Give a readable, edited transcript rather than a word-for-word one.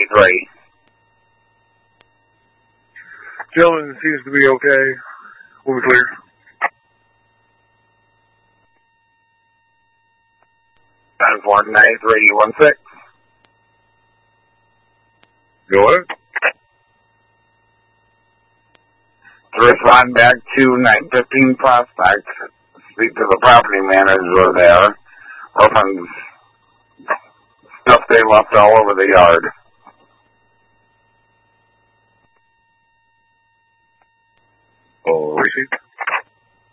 193. Gentleman seems to be okay. We'll be clear. That's 19316. Go ahead. To respond back to 915 Prospect, speak to the property manager there. Orphans, stuff they left all over the yard. Oh, receipt.